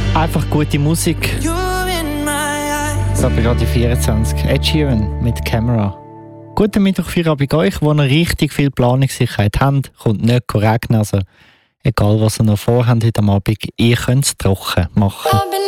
Einfach gute Musik. Da bei Radio 24. Ed Sheeran mit Camera. Guten Mittwoch für bei euch, wo ihr richtig viel Planungssicherheit habt. Kommt nicht regnen, also egal was ihr noch vorhabt heute am Abend, ihr könnt es trocken machen.